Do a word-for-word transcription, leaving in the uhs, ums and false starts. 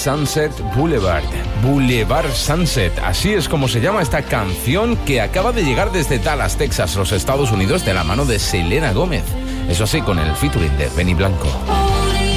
Sunset Boulevard. Boulevard Sunset, así es como se llama esta canción que acaba de llegar desde Dallas, Texas, los Estados Unidos, de la mano de Selena Gómez. Eso sí, con el featuring de Benny Blanco.